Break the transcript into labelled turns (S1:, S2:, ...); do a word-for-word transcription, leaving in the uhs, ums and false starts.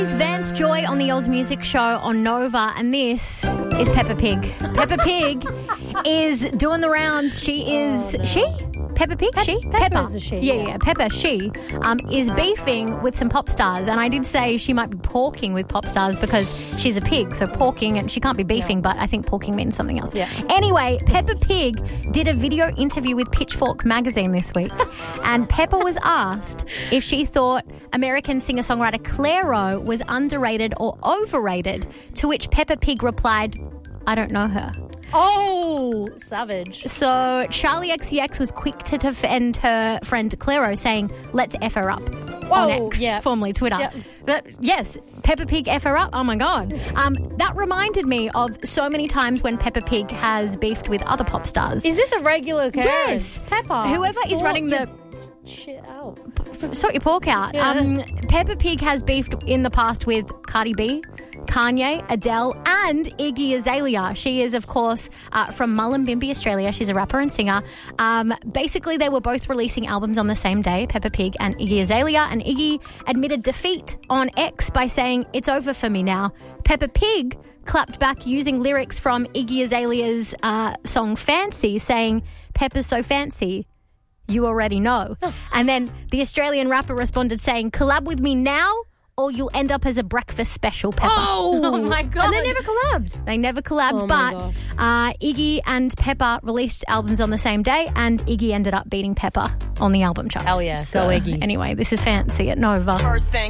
S1: It's Vance Joy on the Oz Music Show on Nova, and this is Peppa Pig. Peppa Pig is doing the rounds. She is...
S2: Oh, no.
S1: She? Peppa Pig?
S2: Pe-
S1: she?
S2: Peppa's a she,
S1: Yeah,
S2: yeah.
S1: yeah. Peppa, she, um, is beefing with some pop stars. And I did say she might be porking with pop stars because she's a pig. So porking, and she can't be beefing,
S2: Yeah.
S1: but I think porking means something else.
S2: Yeah.
S1: Anyway, Peppa Pig did a video interview with Pitchfork magazine this week. And Peppa was asked if she thought American singer-songwriter Clairo was underrated or overrated, to which Peppa Pig replied, I don't know her.
S2: Oh, savage.
S1: So Charlie X C X was quick to defend her friend Clairo, saying, let's F her up on
S2: Whoa,
S1: X,
S2: yeah.
S1: formerly Twitter.
S2: Yeah.
S1: But yes, Peppa Pig F her up. Oh, my God. Um, that reminded me of so many times when Peppa Pig has beefed with other pop stars.
S2: Is this a regular occurrence?
S1: Yes.
S2: Peppa.
S1: Whoever is
S2: sort
S1: running
S2: your
S1: the...
S2: shit out.
S1: Sort your pork out.
S2: Yeah.
S1: Um, Peppa Pig has beefed in the past with Cardi B, Kanye, Adele, and Iggy Azalea. She is, of course, uh, from Mullumbimby, Australia. She's a rapper and singer. Um, basically, they were both releasing albums on the same day, Peppa Pig and Iggy Azalea, and Iggy admitted defeat on X by saying, it's over for me now. Peppa Pig clapped back using lyrics from Iggy Azalea's uh, song Fancy, saying, Peppa's so fancy, you already know. And then the Australian rapper responded saying, collab with me now or you'll end up as a breakfast special, Peppa.
S2: Oh,
S1: my God.
S2: And they never collabed.
S1: They never collabed,
S2: Oh, my
S1: but
S2: God.
S1: uh, Iggy and Peppa released albums on the same day, and Iggy ended up beating Peppa on the album charts.
S2: Hell yeah.
S1: So
S2: Go Iggy.
S1: Anyway, this is Fancy at Nova.
S3: First thing